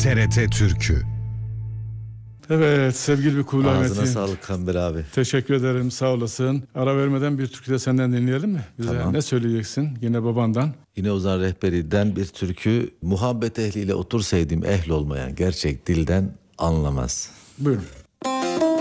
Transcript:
TRT Türkü. Evet sevgili bir Kubilay Ağzına Metin. sağlık Kamber abi. Teşekkür ederim, sağ olasın. Ara vermeden bir türkü de senden dinleyelim mi? Bize Tamam. ne söyleyeceksin yine babandan? Yine Ozan Rehberi'den bir türkü. Muhabbet ehliyle otursaydım ehl olmayan gerçek dilden anlamaz. Buyurun.